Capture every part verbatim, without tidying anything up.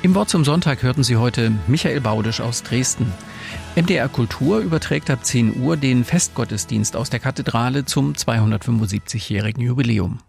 Im Wort zum Sonntag hörten Sie heute Michael Baudisch aus Dresden. M D R Kultur überträgt ab zehn Uhr den Festgottesdienst aus der Kathedrale zum zweihundertfünfundsiebzigjährigen Jubiläum.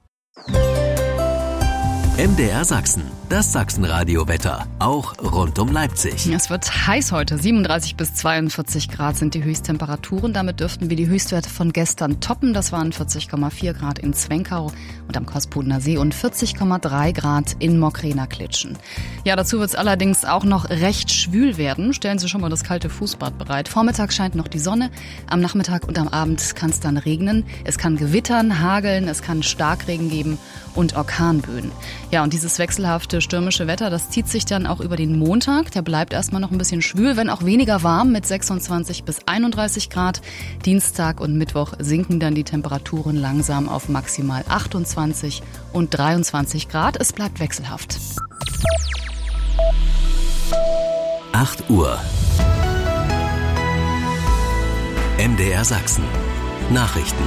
M D R Sachsen, das Sachsenradio-Wetter, auch rund um Leipzig. Es wird heiß heute, siebenunddreißig bis zweiundvierzig Grad sind die Höchsttemperaturen. Damit dürften wir die Höchstwerte von gestern toppen. Das waren vierzig Komma vier Grad in Zwenkau und am Kospodener See und vierzig Komma drei Grad in Mokrener-Klitschen. Ja, dazu wird es allerdings auch noch recht schwül werden. Stellen Sie schon mal das kalte Fußbad bereit. Vormittag scheint noch die Sonne, am Nachmittag und am Abend kann es dann regnen. Es kann gewittern, hageln, es kann Starkregen geben und Orkanböen. Ja, und dieses wechselhafte stürmische Wetter, das zieht sich dann auch über den Montag. Der bleibt erstmal noch ein bisschen schwül, wenn auch weniger warm mit sechsundzwanzig bis einunddreißig Grad. Dienstag und Mittwoch sinken dann die Temperaturen langsam auf maximal achtundzwanzig und dreiundzwanzig Grad. Es bleibt wechselhaft. acht Uhr. M D R Sachsen. Nachrichten.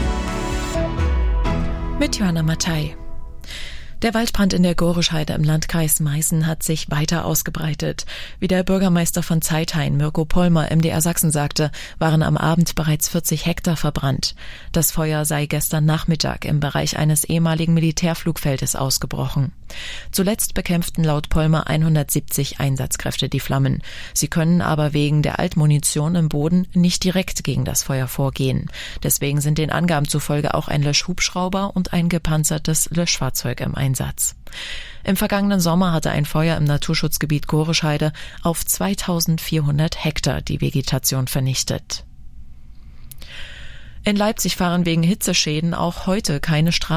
Mit Johanna Mattei. Der Waldbrand in der Gorischheide im Landkreis Meißen hat sich weiter ausgebreitet. Wie der Bürgermeister von Zeithain, Mirko Pollmer, M D R Sachsen sagte, waren am Abend bereits vierzig Hektar verbrannt. Das Feuer sei gestern Nachmittag im Bereich eines ehemaligen Militärflugfeldes ausgebrochen. Zuletzt bekämpften laut Pollmer hundertsiebzig Einsatzkräfte die Flammen. Sie können aber wegen der Altmunition im Boden nicht direkt gegen das Feuer vorgehen. Deswegen sind den Angaben zufolge auch ein Löschhubschrauber und ein gepanzertes Löschfahrzeug im Einsatz. Im vergangenen Sommer hatte ein Feuer im Naturschutzgebiet Gorischheide auf zweitausendvierhundert Hektar die Vegetation vernichtet. In Leipzig fahren wegen Hitzeschäden auch heute keine Straßen.